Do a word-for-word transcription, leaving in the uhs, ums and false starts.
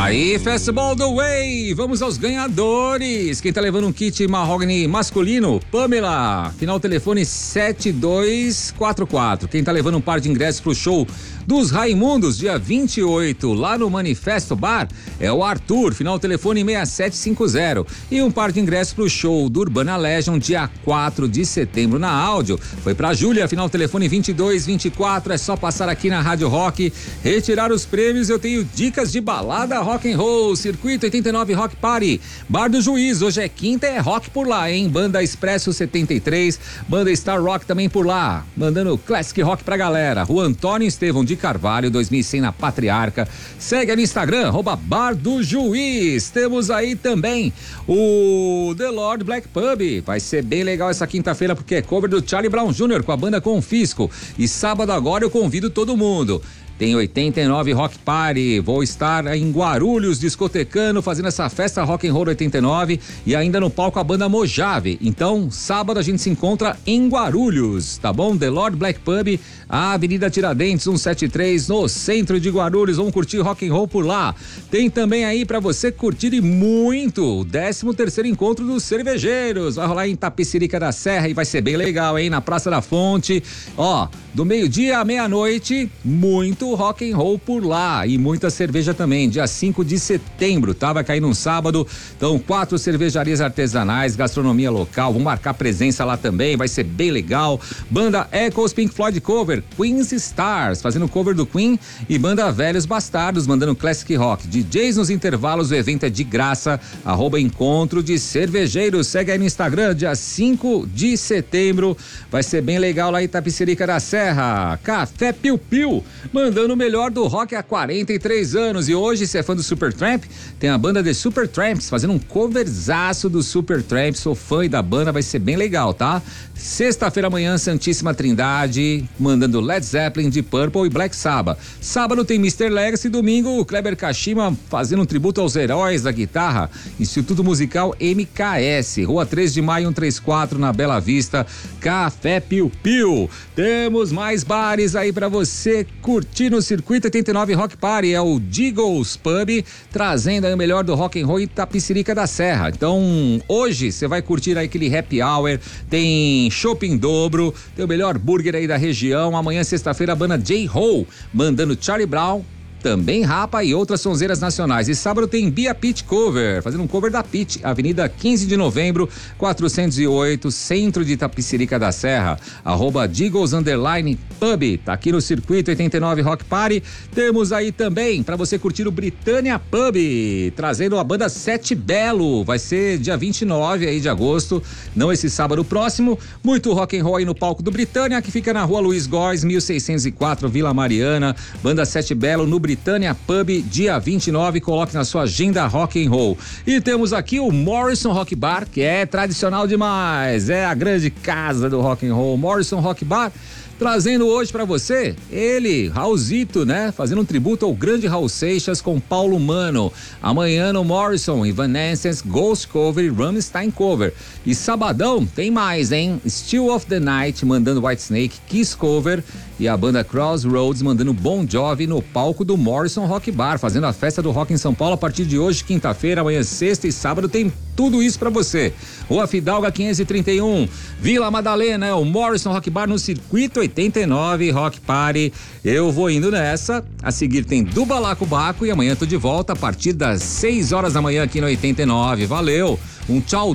Aí, Festival do Way, vamos aos ganhadores. Quem tá levando um kit Mahogany masculino? Pamela, final telefone sete dois quatro quatro. Quem tá levando um par de ingressos pro show dos Raimundos, dia vinte e oito, lá no Manifesto Bar, é o Arthur, final telefone seis sete cinco zero. E um par de ingressos pro show do Urbana Legion, dia quatro de setembro, na Áudio, foi pra Júlia, final telefone vinte e dois vinte e quatro. É só passar aqui na Rádio Rock, retirar os prêmios. Eu tenho dicas de balada rock and roll, Circuito oitenta e nove Rock Party, Bar do Juiz, hoje é quinta, é rock por lá, hein? Banda Expresso setenta e três, Banda Star Rock também por lá, mandando classic rock pra galera. Rua Antônio Estevão de Carvalho, dois mil e cem, na Patriarca. Segue no Instagram, arroba Bar do Juiz. Temos aí também o The Lord Black Pub, vai ser bem legal essa quinta-feira, porque é cover do Charlie Brown Júnior com a banda Confisco. E sábado agora eu convido todo mundo. Tem oitenta e nove Rock Party, vou estar em Guarulhos, discotecando, fazendo essa festa Rock and Roll oitenta e nove e ainda no palco a banda Mojave. Então, sábado a gente se encontra em Guarulhos, tá bom? The Lord Black Pub, a Avenida Tiradentes cento e setenta e três, no centro de Guarulhos. Vamos curtir Rock and Roll por lá. Tem também aí pra você curtir e muito o décimo terceiro encontro dos cervejeiros. Vai rolar em Tapecerica da Serra e vai ser bem legal, hein? Na Praça da Fonte. Ó, do meio-dia à meia-noite, muito rock and roll por lá e muita cerveja também, dia cinco de setembro, tá? Vai cair num sábado, então quatro cervejarias artesanais, gastronomia local, vão marcar presença lá também, vai ser bem legal. Banda Echoes, Pink Floyd cover, Queen's Stars, fazendo cover do Queen, e banda Velhos Bastardos, mandando classic rock. D Js nos intervalos, o evento é de graça, arroba Encontro de Cervejeiros, segue aí no Instagram, dia cinco de setembro, vai ser bem legal lá em Tapecerica da Serra. Café Piu Piu, mandando o melhor do rock há quarenta e três anos. E hoje, se é fã do Supertramp, tem a banda The Supertramps fazendo um coverzaço do Supertramp. Sou fã da banda, vai ser bem legal, tá? Sexta-feira amanhã, Santíssima Trindade, mandando Led Zeppelin, Deep Purple e Black Sabbath. Sábado tem mister Legacy, domingo o Kleber Kashima fazendo um tributo aos heróis da guitarra, Instituto Musical M K S, Rua três de maio, cento e trinta e quatro, na Bela Vista. Café Piu Piu. Temos mais bares aí pra você curtir no Circuito oitenta e nove Rock Party, é o Deagles Pub, trazendo aí o melhor do rock and roll em Tapecerica da Serra. Então, hoje você vai curtir aí aquele happy hour, tem shopping dobro, tem o melhor burger aí da região. Amanhã, sexta-feira, a banda J-Ho, mandando Charlie Brown, também Rapa e outras sonzeiras nacionais. E sábado tem Bia Pitt Cover, fazendo um cover da Pitt, Avenida quinze de novembro, quatrocentos e oito, centro de Tapecerica da Serra, arroba Deagles Underline Pub, tá aqui no Circuito oitenta e nove Rock Party. Temos aí também pra você curtir o Britânia Pub, trazendo a banda Sete Belo, vai ser dia vinte e nove aí de agosto, não esse sábado próximo. Muito rock and roll aí no palco do Britânia, que fica na Rua Luiz Góes, mil seiscentos e quatro, Vila Mariana. Banda Sete Belo no Britânia Pub, dia vinte e nove, coloque na sua agenda rock and roll. E temos aqui o Morrison Rock Bar, que é tradicional demais, é a grande casa do rock and roll. Morrison Rock Bar, trazendo hoje pra você ele, Raulzito, né? Fazendo um tributo ao grande Raul Seixas com Paulo Mano. Amanhã no Morrison, Evanescence, Ghost Cover e Rammstein Cover. E sabadão tem mais, hein? Still of the Night mandando Whitesnake, Kiss Cover, e a banda Crossroads mandando Bon Jovi no palco do Morrison Rock Bar, fazendo a festa do rock em São Paulo a partir de hoje, quinta-feira, amanhã, sexta e sábado, tem tudo isso pra você. Rua Fidalga quinhentos e trinta e um, Vila Madalena, é o Morrison Rock Bar no Circuito oitenta e nove Rock Party. Eu vou indo nessa, a seguir tem do Balaco Baco e amanhã tô de volta a partir das seis horas da manhã aqui no oitenta e nove. Valeu, um tchau.